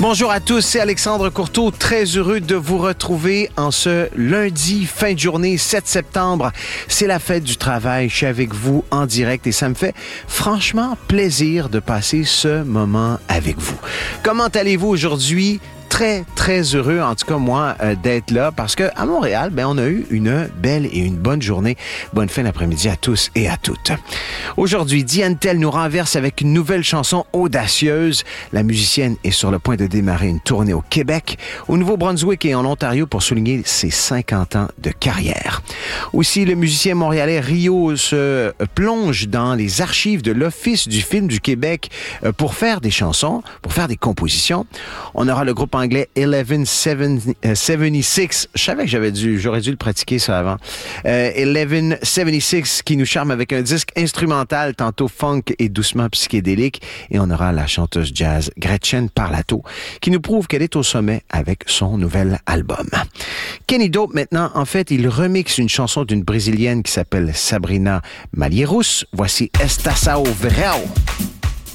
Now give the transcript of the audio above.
Bonjour à tous, c'est Alexandre Courteau, très heureux de vous retrouver en ce lundi, fin de journée, 7 septembre. C'est la fête du travail, je suis avec vous en direct et ça me fait franchement plaisir de passer ce moment avec vous. Comment allez-vous aujourd'hui? Très heureux, en tout cas moi, d'être là parce que à Montréal, on a eu une belle et une bonne journée. Bonne fin d'après-midi à tous et à toutes. Aujourd'hui, Diane Tell nous renverse avec une nouvelle chanson audacieuse. La musicienne est sur le point de démarrer une tournée au Québec, au Nouveau-Brunswick et en Ontario pour souligner ses 50 ans de carrière. Aussi, le musicien montréalais Rio se plonge dans les archives de l'Office du film du Québec pour faire des chansons, pour faire des compositions. On aura le groupe anglais 1176. Je savais que j'aurais dû le pratiquer ça avant. 1176 qui nous charme avec un disque instrumental, tantôt funk et doucement psychédélique. Et on aura la chanteuse jazz Gretchen Parlato qui nous prouve qu'elle est au sommet avec son nouvel album. Kenny Dope maintenant, en fait, il remixe une chanson d'une Brésilienne qui s'appelle Sabrina Malheiros. Voici Estação Verão.